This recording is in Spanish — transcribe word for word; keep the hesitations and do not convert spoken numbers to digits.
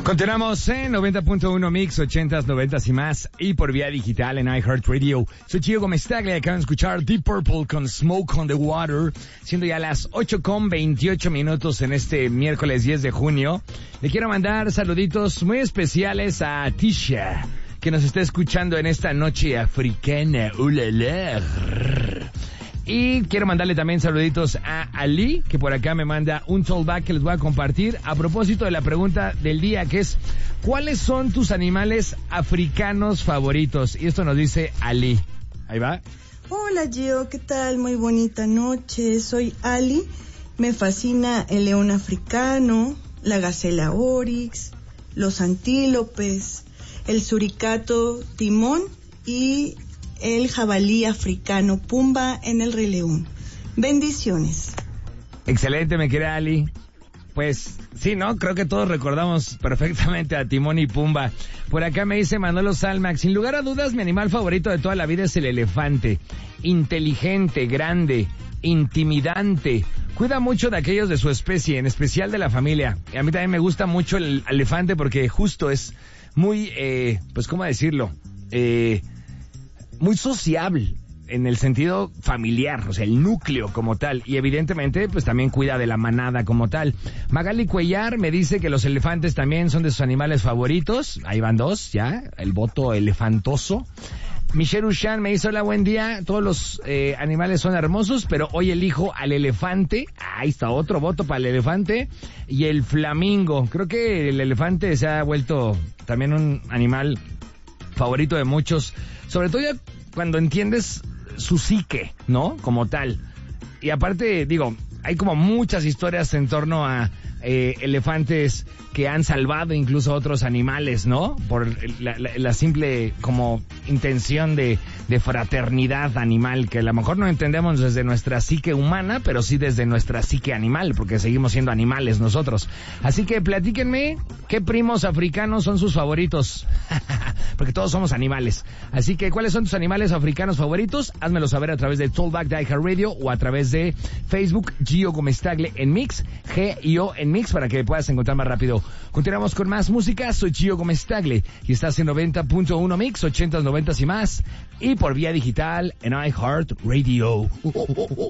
Continuamos en noventa punto uno Mix, ochentas, noventas y más, y por vía digital en iHeartRadio. Soy Gio Gomestaglia y acaban de escuchar Deep Purple con Smoke on the Water, siendo ya las ocho con veintiocho minutos en este miércoles diez de junio. Le quiero mandar saluditos muy especiales a Tisha, que nos está escuchando en esta noche africana. Ulala. Y quiero mandarle también saluditos a Ali, que por acá me manda un tollback que les voy a compartir a propósito de la pregunta del día, que es ¿cuáles son tus animales africanos favoritos? Y esto nos dice Ali. Ahí va. Hola Gio, ¿qué tal? Muy bonita noche. Soy Ali. Me fascina el león africano, la gacela oryx, los antílopes, el suricato timón y el jabalí africano Pumba en el Rey León. Bendiciones. Excelente, me querida Ali. Pues sí, ¿no? Creo que todos recordamos perfectamente a Timón y Pumba. Por acá me dice Manolo Salmax, sin lugar a dudas mi animal favorito de toda la vida es el elefante. Inteligente, grande, intimidante. Cuida mucho de aquellos de su especie, en especial de la familia. Y a mí también me gusta mucho el elefante porque justo es muy, eh, pues ¿cómo decirlo? Eh... muy sociable en el sentido familiar, o sea, el núcleo como tal, y evidentemente pues también cuida de la manada como tal. Magali Cuellar me dice que los elefantes también son de sus animales favoritos, ahí van dos, ya, el voto elefantoso. Michelle Ushan me dice, hola, buen día, todos los eh, animales son hermosos, pero hoy elijo al elefante, ahí está otro voto para el elefante, y el flamingo. Creo que el elefante se ha vuelto también un animal favorito de muchos, sobre todo ya cuando entiendes su psique, ¿no? Como tal. Y aparte, digo, hay como muchas historias en torno a eh, elefantes que han salvado incluso a otros animales, ¿no? Por la, la, la simple como intención de, de fraternidad animal, que a lo mejor no entendemos desde nuestra psique humana, pero sí desde nuestra psique animal, porque seguimos siendo animales nosotros. Así que platíquenme qué primos africanos son sus favoritos, porque todos somos animales. Así que, ¿cuáles son tus animales africanos favoritos? Házmelo saber a través de Tollback de iHeartRadio o a través de Facebook, Gio Gomestaglia en Mix, G I O en Mix, para que puedas encontrar más rápido. Continuamos con más música. Soy Gio Gomestaglia y estás en noventa punto uno Mix, ochentas, noventas y más, y por vía digital en iHeartRadio.